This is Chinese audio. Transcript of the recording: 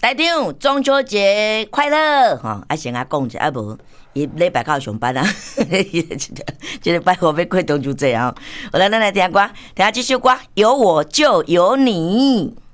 台长，中秋节快乐！哈，先讲一下，无伊礼拜靠上班啊，这个拜五要过中秋节啊。好了，咱来听歌，听这首歌，有我就有你。